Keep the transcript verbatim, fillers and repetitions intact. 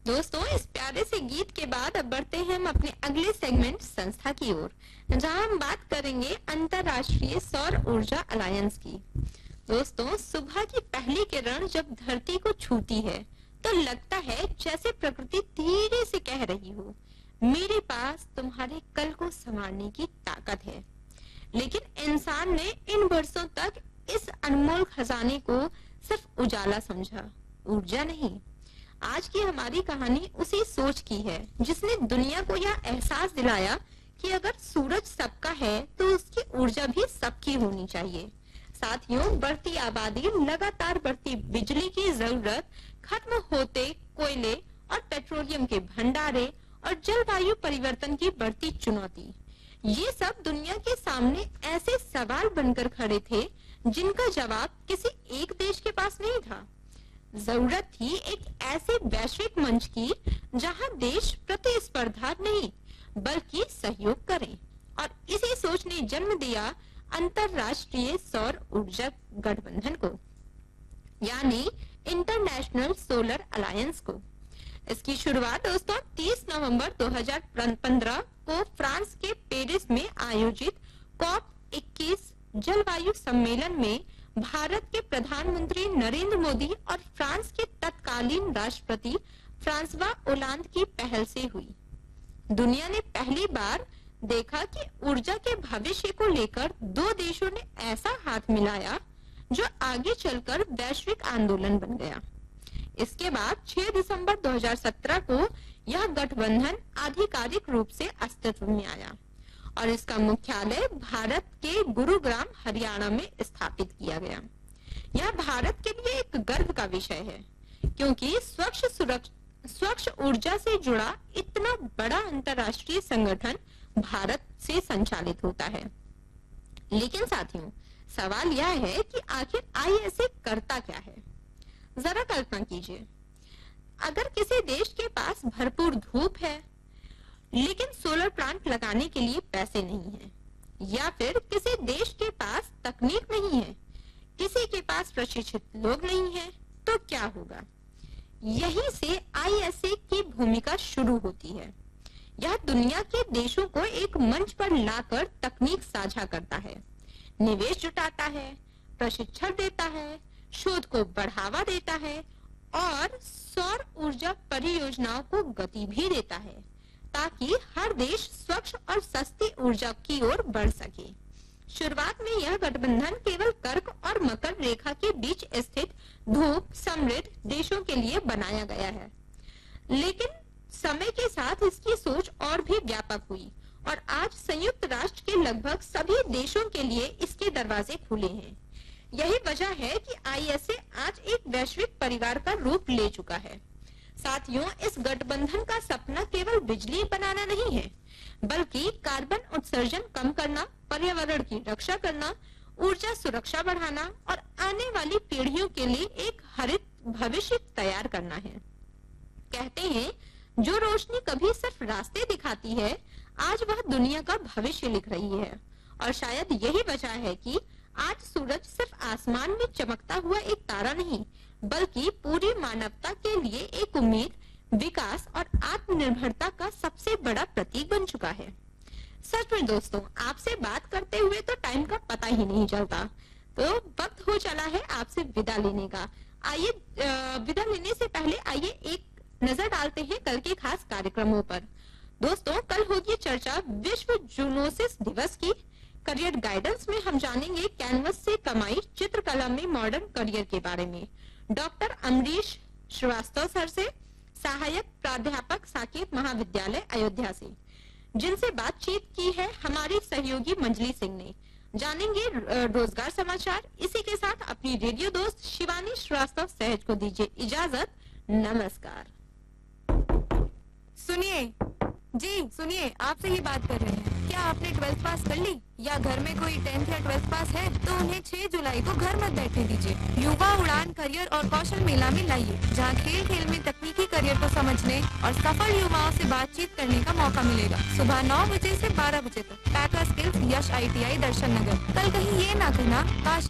दोस्तों, इस प्यारे से गीत के बाद अब बढ़ते हैं हम अपने अगले सेगमेंट संस्था की ओर, जहां हम बात करेंगे अंतरराष्ट्रीय सौर ऊर्जा अलायंस की। दोस्तों, सुबह की पहली किरण जब धरती को छूती है तो लगता है जैसे प्रकृति धीरे से कह रही हो, मेरे पास तुम्हारे कल को संवारने की ताकत है। लेकिन इंसान ने इन वर्षों तक इस अनमोल खजाने को सिर्फ उजाला समझा, ऊर्जा नहीं। आज की हमारी कहानी उसी सोच की है जिसने दुनिया को यह एहसास दिलाया कि अगर सूरज सबका है तो उसकी ऊर्जा भी सबकी होनी चाहिए। साथियों, बढ़ती आबादी, लगातार बढ़ती बिजली की जरूरत, खत्म होते कोयले और पेट्रोलियम के भंडारे और जलवायु परिवर्तन की बढ़ती चुनौती, ये सब दुनिया के सामने ऐसे सवाल बनकर खड़े थे जिनका जवाब किसी एक देश के पास नहीं था। जरूरत थी एक ऐसे वैश्विक मंच की जहां देश प्रतिस्पर्धा नहीं बल्कि सहयोग करें, और इसी सोच ने जन्म दिया अंतरराष्ट्रीय सौर ऊर्जा गठबंधन को, यानी इंटरनेशनल सोलर अलायंस को। इसकी शुरुआत दोस्तों तीस नवंबर दो हज़ार पंद्रह को फ्रांस के पेरिस में आयोजित कॉप इक्कीस जलवायु सम्मेलन में भारत के प्रधानमंत्री नरेंद्र मोदी और फ्रांस के तत्कालीन राष्ट्रपति फ्रांसवा ओलांद की पहल से हुई। दुनिया ने पहली बार देखा कि ऊर्जा के भविष्य को लेकर दो देशों ने ऐसा हाथ मिलाया जो आगे चलकर वैश्विक आंदोलन बन गया। इसके बाद छह दिसंबर दो हज़ार सत्रह को यह गठबंधन आधिकारिक रूप से अस्तित्व में आया और इसका मुख्यालय भारत के गुरुग्राम हरियाणा में स्थापित किया गया। यह भारत के लिए एक गर्व का विषय है क्योंकि स्वच्छ स्वच्छ ऊर्जा से जुड़ा इतना बड़ा अंतर्राष्ट्रीय संगठन भारत से संचालित होता है। लेकिन साथियों, सवाल यह है कि आखिर आई एस ए करता क्या है। जरा कल्पना कीजिए, अगर किसी देश के पास भरपूर धूप है लेकिन सोलर प्लांट लगाने के लिए पैसे नहीं है, या फिर किसी देश के पास तकनीक नहीं है, किसी के पास प्रशिक्षित लोग नहीं है, तो क्या होगा? यहीं से आई एस ए की भूमिका शुरू होती है। यह दुनिया के देशों को एक मंच पर लाकर तकनीक साझा करता है, निवेश जुटाता है, प्रशिक्षण देता है, शोध को बढ़ावा देता है और सौर ऊर्जा परियोजनाओं को गति भी देता है ताकि हर देश स्वच्छ और सस्ती ऊर्जा की ओर बढ़ सके। शुरुआत में यह गठबंधन केवल कर्क और मकर रेखा के बीच स्थित धूप समृद्ध देशों के लिए बनाया गया है, लेकिन समय के साथ इसकी सोच और भी व्यापक हुई और आज संयुक्त राष्ट्र के लगभग सभी देशों के लिए इसके दरवाजे खुले हैं। यही वजह है कि आई एस ए आज एक वैश्विक परिवार का रूप ले चुका है। साथियों, इस गठबंधन का सपना केवल बिजली बनाना नहीं है, बल्कि कार्बन उत्सर्जन कम करना, पर्यावरण की रक्षा करना, ऊर्जा सुरक्षा बढ़ाना और आने वाली पीढ़ियों के लिए एक हरित भविष्य तैयार करना है। कहते हैं, जो रोशनी कभी सिर्फ रास्ते दिखाती है, आज वह दुनिया का भविष्य लिख रही है। और शायद यही वजह है कि आज सूरज सिर्फ आसमान में चमकता हुआ एक तारा नहीं, बल्कि पूरी मानवता के लिए एक उम्मीद, विकास और आत्मनिर्भरता का सबसे बड़ा प्रतीक बन चुका है। सच में दोस्तों, आपसे बात करते हुए तो टाइम का पता ही नहीं चलता। तो वक्त हो चला है आपसे विदा लेने का। आइए, विदा लेने से पहले आइए एक नजर डालते हैं कल के खास कार्यक्रमों पर। दोस्तों, कल होगी चर्चा विश्व जूनोसिस दिवस की। करियर गाइडेंस में हम जानेंगे कैनवस से कमाई, चित्रकला में मॉडर्न करियर के बारे में डॉक्टर अमरीश श्रीवास्तव सर से, सहायक प्राध्यापक साकेत महाविद्यालय अयोध्या से, जिनसे बातचीत की है हमारी सहयोगी मंजली सिंह ने। जानेंगे रोजगार समाचार। इसी के साथ अपनी रेडियो दोस्त शिवानी श्रीवास्तव सहज को दीजिए इजाजत। नमस्कार। सुनिए जी, सुनिए, आपसे ही बात कर रहे हैं। क्या आपने ट्वेल्थ पास कर ली या घर में कोई टेंथ या ट्वेल्थ पास है तो उन्हें छह जुलाई को घर मत बैठने दीजिए। युवा उड़ान करियर और कौशल मेला में लाइए, जहां खेल खेल में तकनीकी करियर को समझने और सफल युवाओं से बातचीत करने का मौका मिलेगा। सुबह नौ बजे से बारह बजे तक। Tata skills, Yash I T I, दर्शन नगर। कल कहीं ये ना कहना काश